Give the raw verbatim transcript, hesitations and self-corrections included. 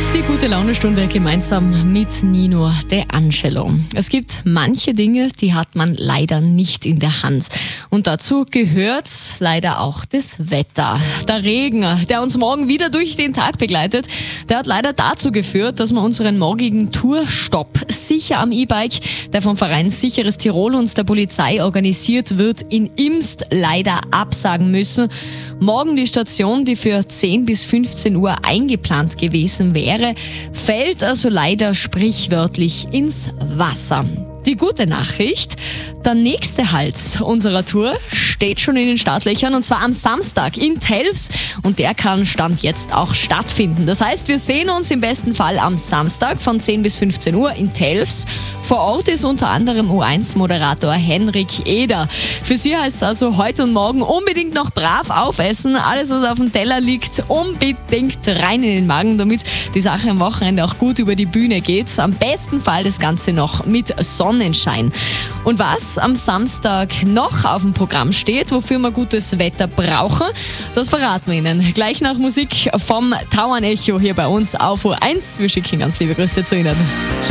Die gute Laune-Stunde gemeinsam mit Nino De Angelo. Es gibt manche Dinge, die hat man leider nicht in der Hand. Und dazu gehört leider auch das Wetter. Der Regen, der uns morgen wieder durch den Tag begleitet, der hat leider dazu geführt, dass wir unseren morgigen Tourstopp sicher am E-Bike, der vom Verein Sicheres Tirol und der Polizei organisiert wird, in Imst leider absagen müssen. Morgen die Station, die für zehn bis fünfzehn Uhr eingeplant gewesen wäre, fällt also leider sprichwörtlich ins Wasser. Die gute Nachricht, der nächste Halt unserer Tour steht schon in den Startlöchern und zwar am Samstag in Telfs und der kann Stand jetzt auch stattfinden. Das heißt, wir sehen uns im besten Fall am Samstag von zehn bis fünfzehn Uhr in Telfs. Vor Ort ist unter anderem U eins Moderator Henrik Eder. Für Sie heißt es also heute und morgen unbedingt noch brav aufessen. Alles, was auf dem Teller liegt, unbedingt rein in den Magen, damit die Sache am Wochenende auch gut über die Bühne geht. Am besten Fall das Ganze noch mit Sonnenschein. Und was am Samstag noch auf dem Programm steht, wofür wir gutes Wetter brauchen, das verraten wir Ihnen gleich nach Musik vom Tauern Echo hier bei uns auf U eins. Wir schicken ganz liebe Grüße zu Ihnen.